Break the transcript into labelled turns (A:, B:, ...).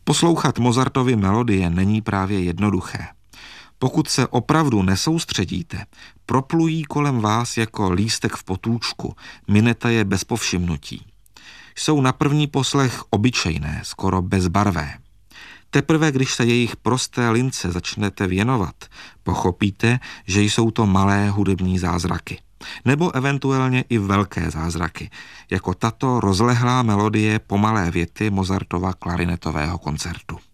A: Poslouchat Mozartovy melodie není právě jednoduché. Pokud se opravdu nesoustředíte, proplují kolem vás jako lístek v potůčku, minete je bez povšimnutí. Jsou na první poslech obyčejné, skoro bezbarvé. Teprve, když se jejich prosté lince začnete věnovat, pochopíte, že jsou to malé hudební zázraky. Nebo eventuálně i velké zázraky, jako tato rozlehlá melodie pomalé věty Mozartova klarinetového koncertu.